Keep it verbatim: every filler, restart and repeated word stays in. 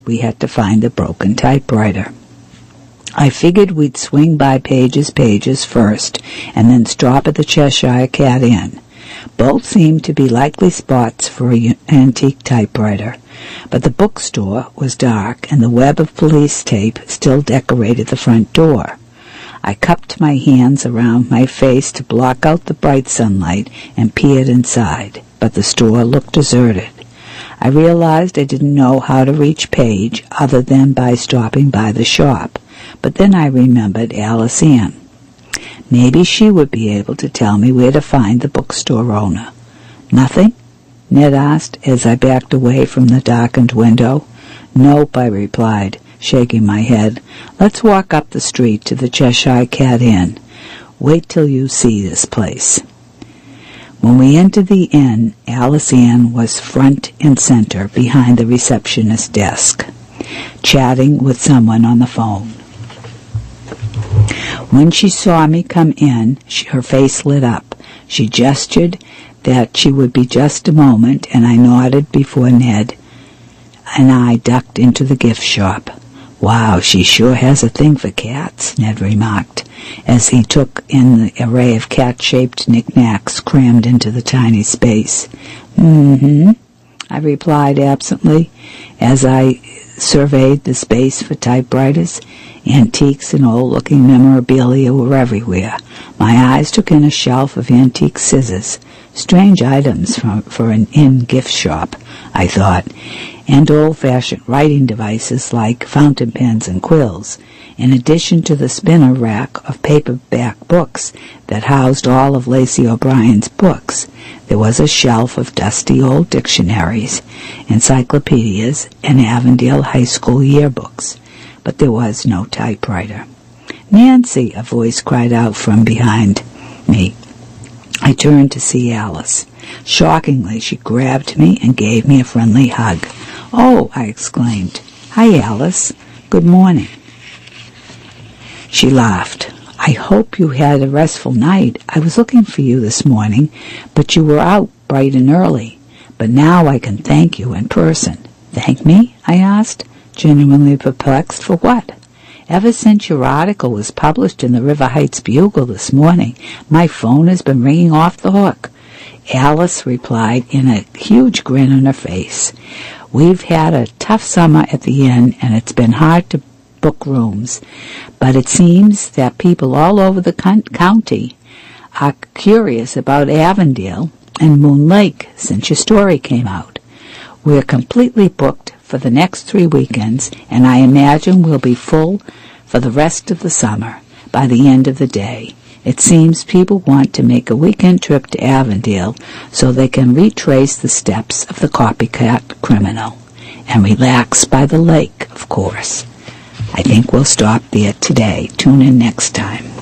we had to find the broken typewriter. I figured we'd swing by Page's Pages first and then stop at the Cheshire Cat Inn. Both seemed to be likely spots for an antique typewriter, but the bookstore was dark and the web of police tape still decorated the front door. I cupped my hands around my face to block out the bright sunlight and peered inside, but the store looked deserted. I realized I didn't know how to reach Page other than by stopping by the shop, but then I remembered Alice Ann. Maybe she would be able to tell me where to find the bookstore owner. "Nothing?" Ned asked as I backed away from the darkened window. "Nope," I replied, shaking my head. "Let's walk up the street to the Cheshire Cat Inn. Wait till you see this place." When we entered the inn, Alice Ann was front and center behind the receptionist's desk, chatting with someone on the phone. When she saw me come in, she, her face lit up. She gestured that she would be just a moment, and I nodded before Ned and I ducked into the gift shop. "Wow, she sure has a thing for cats," Ned remarked, as he took in the array of cat-shaped knickknacks crammed into the tiny space. "Mm-hmm," I replied absently, as I surveyed the space for typewriters. Antiques and old-looking memorabilia were everywhere. My eyes took in a shelf of antique scissors, strange items from, for an inn gift shop, I thought, and old-fashioned writing devices like fountain pens and quills, in addition to the spinner rack of paperback books that housed all of Lacey O'Brien's books. There was a shelf of dusty old dictionaries, encyclopedias, and Avondale High School yearbooks, but there was no typewriter. "Nancy!" a voice cried out from behind me. I turned to see Alice. Shockingly, she grabbed me and gave me a friendly hug. "Oh," I exclaimed. "Hi, Alice. Good morning." She laughed. "I hope you had a restful night. I was looking for you this morning, but you were out bright and early. But now I can thank you in person." "Thank me?" I asked, genuinely perplexed. "For what?" "Ever since your article was published in the River Heights Bugle this morning, my phone has been ringing off the hook." Alice replied in a huge grin on her face. "We've had a tough summer at the inn, and it's been hard to book rooms, but it seems that people all over the con- county are curious about Avondale and Moon Lake since your story came out. We're completely booked for the next three weekends, and I imagine we'll be full for the rest of the summer by the end of the day. It seems people want to make a weekend trip to Avondale so they can retrace the steps of the copycat criminal and relax by the lake, of course. I think we'll stop there today. Tune in next time.